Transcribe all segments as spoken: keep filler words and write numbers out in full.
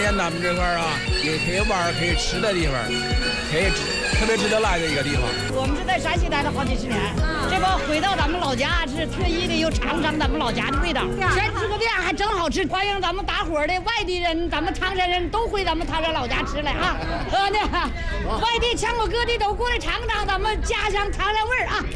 县咱们这块儿啊，有可以玩、可以吃的地方，可以特别值得来的一个地方。 我们是在山西待了好几十年，这个回到咱们老家是特意的，又尝尝咱们老家的味道。先吃个遍还真好吃，欢迎咱们大伙儿的外地人、咱们唐山人都回咱们唐山老家吃来啊！呃呢，外地全国各地都过来尝尝咱们家乡唐山味儿啊！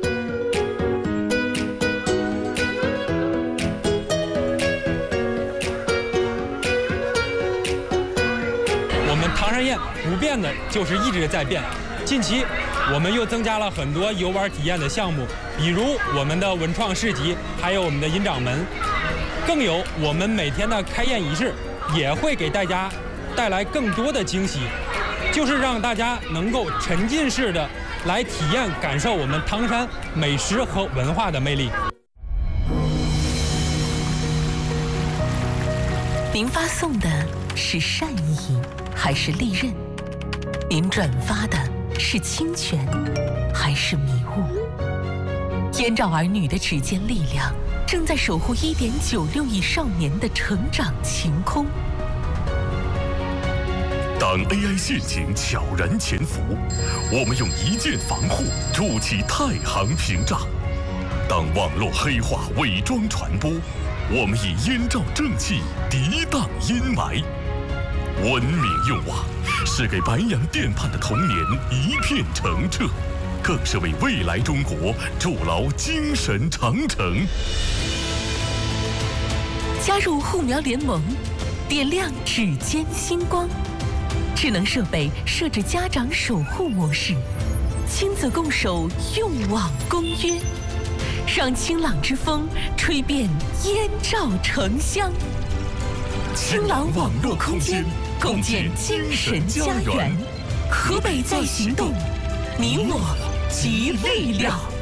唐山宴不变的就是一直在变。近期我们又增加了很多游玩体验的项目，比如我们的文创市集，还有我们的银掌门，更有我们每天的开宴仪式，也会给大家带来更多的惊喜，就是让大家能够沉浸式的来体验感受我们唐山美食和文化的魅力。 您发送的是善意还是利刃？您转发的是侵权还是迷雾？燕赵儿女的指尖力量正在守护一点九六亿少年的成长晴空。 当 A I 陷阱悄然潜伏，我们用一键防护筑起太行屏障；当网络黑话伪装传播，我们以燕赵正气涤荡阴霾。文明用网是给白洋淀畔的童年一片澄澈，更是为未来中国筑牢精神长城。 加入护苗联盟，点亮指尖星光。智能设备设置家长守护模式，亲子共守用网公约，让清朗之风吹遍燕赵城乡。清朗网络空间，共建精神家园。河北在行动，你我集力量。